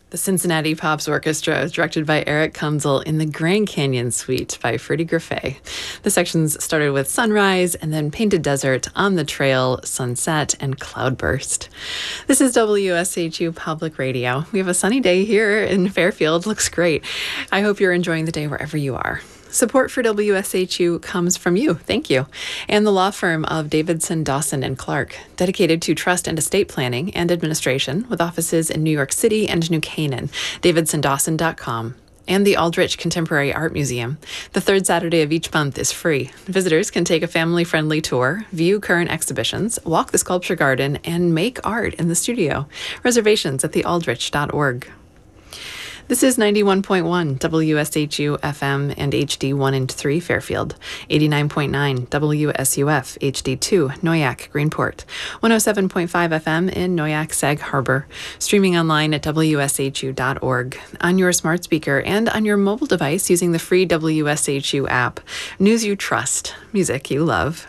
The Cincinnati Pops Orchestra, directed by Eric Kunzel, in the Grand Canyon Suite by Freddie Greffé. The sections started with Sunrise and then Painted Desert, On the Trail, Sunset, and Cloudburst. This is WSHU Public Radio. We have a sunny day here in Fairfield. Looks great. I hope you're enjoying the day wherever you are. Support for WSHU comes from you, thank you, and the law firm of Davidson, Dawson, and Clark, dedicated to trust and estate planning and administration with offices in New York City and New Canaan, davidsondawson.com. And the Aldrich Contemporary Art Museum. The third Saturday of each month is free. Visitors can take a family-friendly tour, view current exhibitions, walk the sculpture garden, and make art in the studio. Reservations at thealdrich.org. This is 91.1 WSHU FM and HD 1 and 3 Fairfield, 89.9 WSUF HD 2 Noyak Greenport, 107.5 FM in Noyak Sag Harbor, streaming online at WSHU.org, on your smart speaker and on your mobile device using the free WSHU app. News you trust, music you love.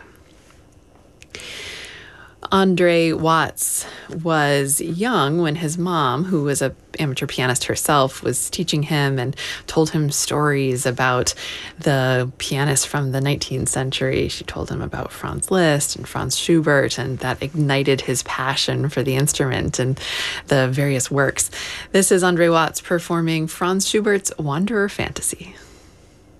Andre Watts was young when his mom, who was an amateur pianist herself, was teaching him and told him stories about the pianists from the 19th century. She told him about Franz Liszt and Franz Schubert, and that ignited his passion for the instrument and the various works. This is Andre Watts performing Franz Schubert's Wanderer Fantasy.